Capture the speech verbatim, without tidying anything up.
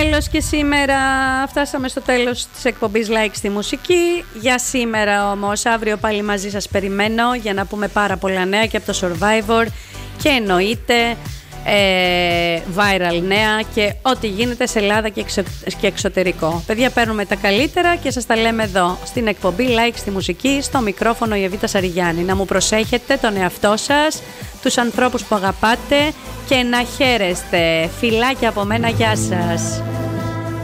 τέλος και σήμερα. Φτάσαμε στο τέλος της εκπομπής Like στη μουσική. Για σήμερα όμως, αύριο πάλι μαζί σας περιμένω για να πούμε πάρα πολλά νέα και από το Survivor και εννοείται ε, viral νέα και ό,τι γίνεται σε Ελλάδα και, εξω, και εξωτερικό. Παιδιά, παίρνουμε τα καλύτερα και σας τα λέμε εδώ στην εκπομπή Like στη μουσική, στο μικρόφωνο η Εβίτα Σαριγιάννη. Να μου προσέχετε τον εαυτό σας, τους ανθρώπους που αγαπάτε και να χαίρεστε. Φιλάκια από μένα, γεια σας.